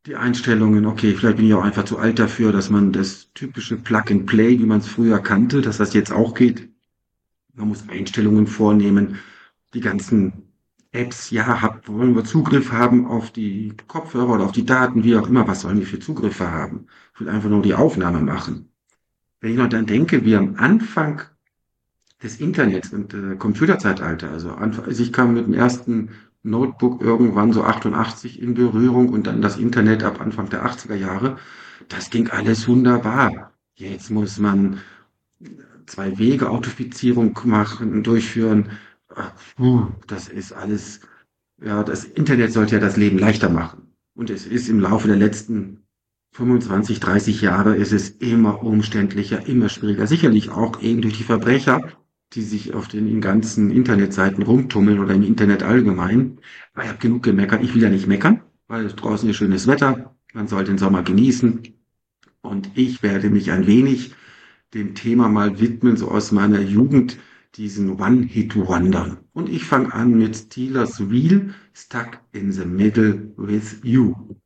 die Einstellungen, okay, vielleicht bin ich auch einfach zu alt dafür, dass man das typische Plug and Play, wie man es früher kannte, dass das jetzt auch geht. Man muss Einstellungen vornehmen, die ganzen Apps, ja, wollen wir Zugriff haben auf die Kopfhörer oder auf die Daten, wie auch immer, was sollen die für Zugriffe haben? Ich will einfach nur die Aufnahme machen. Wenn ich noch dann denke, wie am Anfang des Internets und Computerzeitalter, also ich kam mit dem ersten Notebook irgendwann so 88 in Berührung und dann das Internet ab Anfang der 80er Jahre. Das ging alles wunderbar. Jetzt muss man zwei Wege Authentifizierung machen, durchführen. Das ist alles, ja, das Internet sollte ja das Leben leichter machen. Und es ist im Laufe der letzten 25, 30 Jahre ist es immer umständlicher, immer schwieriger. Sicherlich auch eben durch die Verbrecher, die sich auf den ganzen Internetseiten rumtummeln oder im Internet allgemein. Aber ich habe genug gemeckert. Ich will ja nicht meckern, weil es draußen ist schönes Wetter. Man soll den Sommer genießen. Und ich werde mich ein wenig dem Thema mal widmen, so aus meiner Jugend, diesen One-Hit-Wondern. Und ich fange an mit Steelers Wheel, Stuck in the Middle with You.